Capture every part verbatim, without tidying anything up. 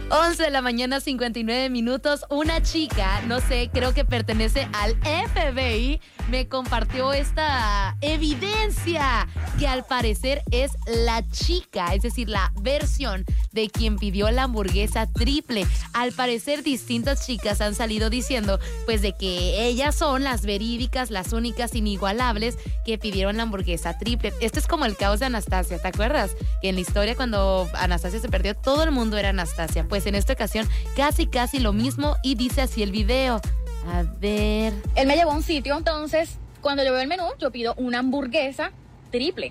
once de la mañana, cincuenta y nueve minutos. Una chica, no sé, creo que pertenece al F B I, me compartió esta evidencia que al parecer es la chica, es decir, la versión de quien pidió la hamburguesa triple. Al parecer, distintas chicas han salido diciendo, pues, de que ellas son las verídicas, las únicas inigualables que pidieron la hamburguesa triple. Este es como el caos de Anastasia, ¿te acuerdas? Que en la historia, cuando Anastasia se perdió, todo el mundo era Anastasia. Pues en esta ocasión, casi, casi lo mismo, y dice así el video. A ver. Él me llevó a un sitio, entonces, cuando yo veo el menú, yo pido una hamburguesa triple.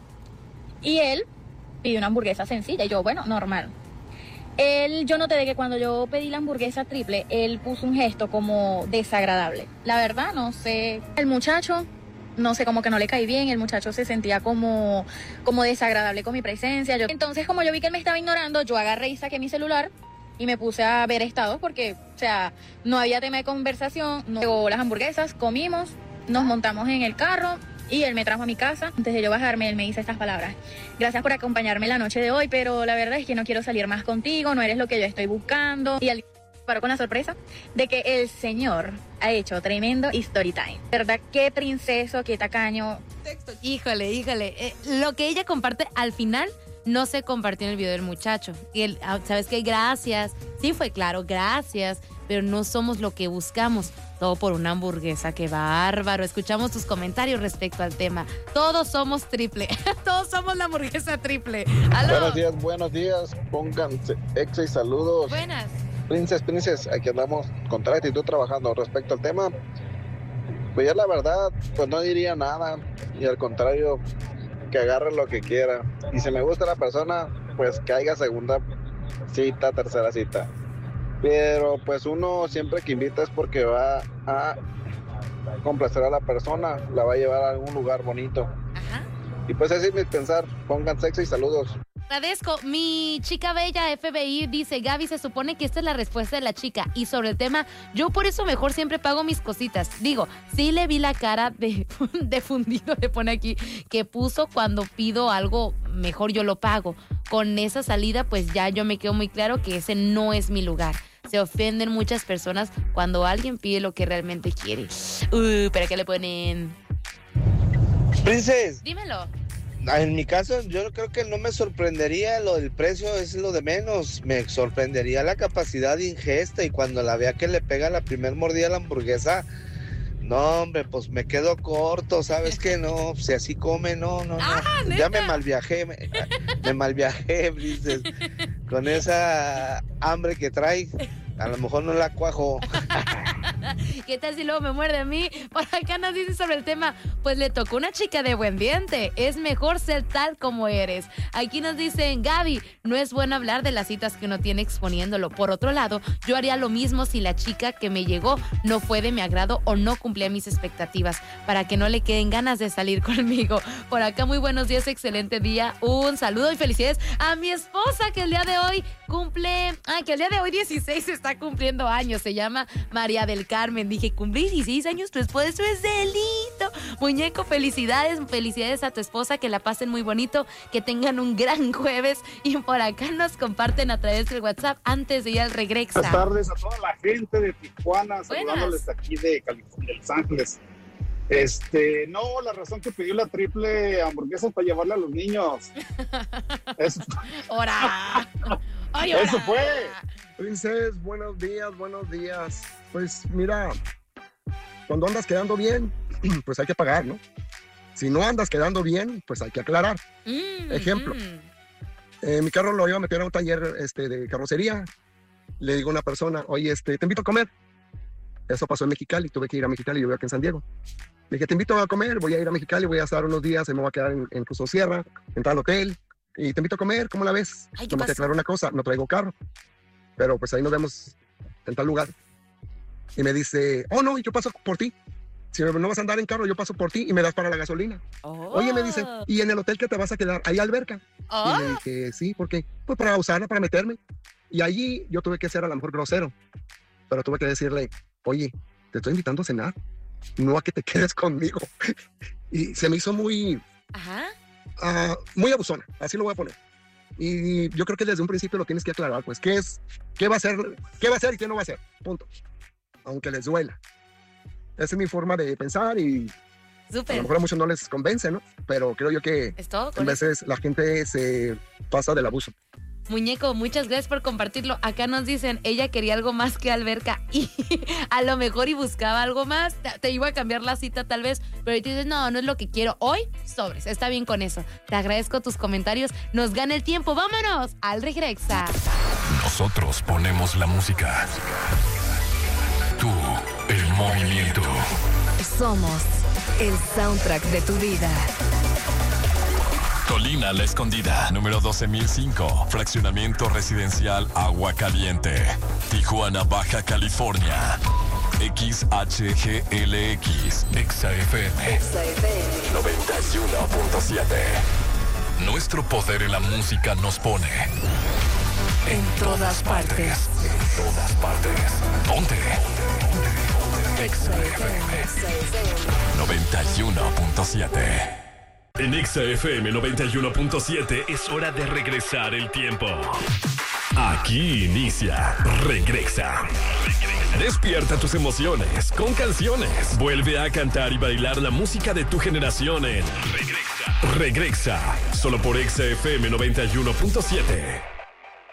Y él pide una hamburguesa sencilla. Y yo, bueno, normal. Él, yo noté de que cuando yo pedí la hamburguesa triple, él puso un gesto como desagradable. La verdad, no sé. El muchacho, no sé, como que no le caí bien. El muchacho se sentía como, como desagradable con mi presencia. Yo, entonces, como yo vi que él me estaba ignorando, yo agarré y saqué mi celular y me puse a ver estados porque, o sea, no había tema de conversación. No llegó las hamburguesas, comimos, nos montamos en el carro y él me trajo a mi casa. Antes de yo bajarme, él me dice estas palabras: gracias por acompañarme la noche de hoy, pero la verdad es que no quiero salir más contigo, no eres lo que yo estoy buscando. Y él paró con la sorpresa de que el señor ha hecho tremendo story time. ¿Verdad? Qué princeso, qué tacaño. Híjole, híjole. Eh, lo que ella comparte al final no se compartió en el video del muchacho. Y él, ¿sabes qué? Gracias. Sí, fue claro, gracias. Pero no somos lo que buscamos. Todo por una hamburguesa. ¡Qué bárbaro! Escuchamos tus comentarios respecto al tema. Todos somos triple. Todos somos la hamburguesa triple. ¡Aló! Buenos días, buenos días. Pónganse exa y saludos. Buenas. Princes, princes, aquí andamos con toda la actitud trabajando. Respecto al tema, pues ya la verdad, pues no diría nada. Y al contrario, que agarre lo que quiera. Y si me gusta la persona, pues caiga segunda cita, tercera cita. Pero pues uno siempre que invita es porque va a complacer a la persona, la va a llevar a algún lugar bonito. Ajá. Y pues así es mi pensar. Pongan sexo y saludos. Agradezco. Mi chica bella F B I dice: Gaby, se supone que esta es la respuesta de la chica. Y sobre el tema, yo por eso mejor siempre pago mis cositas. Digo, sí le vi la cara de, de fundido, le pone aquí, que puso cuando pido algo, mejor yo lo pago. Con esa salida, pues ya yo me quedo muy claro que ese no es mi lugar. Se ofenden muchas personas cuando alguien pide lo que realmente quiere. Uh, ¿pero qué le ponen? Princes. Dímelo. En mi caso, yo creo que no me sorprendería lo del precio, es lo de menos. Me sorprendería la capacidad de ingesta, y cuando la vea que le pega la primer mordida a la hamburguesa, no, hombre, pues me quedo corto, ¿sabes qué? No, si así come, no, no, no. Ah, ya me malviajé, me, me malviajé, Princes. Con esa hambre que trae, a lo mejor no la cuajo. ¿Qué tal si luego me muerde a mí? Por acá nos dicen sobre el tema, pues le tocó una chica de buen diente. Es mejor ser tal como eres. Aquí nos dicen: Gaby, no es bueno hablar de las citas que uno tiene exponiéndolo. Por otro lado, yo haría lo mismo si la chica que me llegó no fue de mi agrado o no cumplía mis expectativas, para que no le queden ganas de salir conmigo. Por acá, muy buenos días, excelente día. Un saludo y felicidades a mi esposa, que el día de hoy cumple, ah, que el día de hoy dieciséis está cumpliendo años. Se llama María del Carmen. Dije, cumplí dieciséis años tu esposa, eso es delito. Muñeco, felicidades, felicidades a tu esposa, que la pasen muy bonito, que tengan un gran jueves. Y por acá nos comparten a través del WhatsApp antes de ir al regreso. Buenas tardes a toda la gente de Tijuana, Buenas. saludándoles aquí de California, de Los Ángeles. Este, no, la razón que pidió la triple hamburguesa es para llevarle a los niños. Eso, ¡Hora! ¡Ay, hora! eso fue. Princes, buenos días, buenos días. Pues mira, cuando andas quedando bien, pues hay que pagar, ¿no? Si no andas quedando bien, pues hay que aclarar. Mm, Ejemplo, mm. eh, mi carro lo iba a meter a un taller este, de carrocería. Le digo a una persona: oye, este, te invito a comer. Eso pasó en Mexicali, tuve que ir a Mexicali, yo vivo aquí en San Diego. Le dije: te invito a comer, voy a ir a Mexicali, voy a estar unos días, me voy a quedar en, en Cruz Sierra, entrar al hotel, y te invito a comer, ¿cómo la ves? Ay, ¿qué Nomás te pasó? aclaro una cosa, no traigo carro, pero pues ahí nos vemos en tal lugar. Y me dice: oh, no, yo paso por ti. Si no vas a andar en carro, yo paso por ti y me das para la gasolina. Oh. Oye, me dice: ¿y en el hotel que te vas a quedar? ¿Hay alberca? Oh. Y le dije: sí, ¿por qué? Pues para usarla, para meterme. Y allí yo tuve que ser a lo mejor grosero, pero tuve que decirle: oye, te estoy invitando a cenar, no a que te quedes conmigo. Y se me hizo muy, Ajá. uh, muy abusona, así lo voy a poner. Y yo creo que desde un principio lo tienes que aclarar, pues, qué es, qué va a ser, qué va a ser y qué no va a ser, punto. Aunque les duela. Esa es mi forma de pensar y Súper. a lo mejor a muchos no les convence, ¿no? Pero creo yo que ¿Es todo? en veces la gente se pasa del abuso. Muñeco, muchas gracias por compartirlo. Acá nos dicen, ella quería algo más que alberca y a lo mejor y buscaba algo más. Te, te iba a cambiar la cita tal vez, pero tú dices, no, no es lo que quiero. Hoy, sobres, está bien con eso. Te agradezco tus comentarios. Nos gana el tiempo. Vámonos al Regrexa. Nosotros ponemos la música. Tú, el movimiento. Somos el soundtrack de tu vida. Colina La Escondida, número doce mil cinco, fraccionamiento residencial Agua Caliente, Tijuana, Baja California. X H G L X, Exa F M, noventa y uno punto siete. Nuestro poder en la música nos pone En todas partes. En todas partes. Ponte. Exa F M, noventa y uno punto siete. En Exa F M noventa y uno punto siete es hora de regresar el tiempo. Aquí inicia Regrexa. Despierta tus emociones con canciones. Vuelve a cantar y bailar la música de tu generación en Regrexa. Regrexa, solo por Exa F M noventa y uno punto siete.